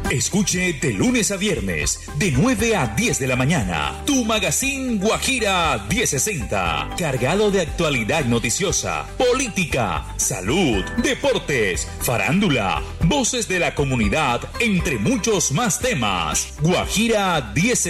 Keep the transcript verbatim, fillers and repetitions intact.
Escuche de lunes a viernes, de nueve a diez de la mañana, tu magazine Guajira mil sesenta, cargado de actualidad noticiosa, política, salud, deportes, farándula, voces de la comunidad, entre muchos más temas. Guajira mil sesenta.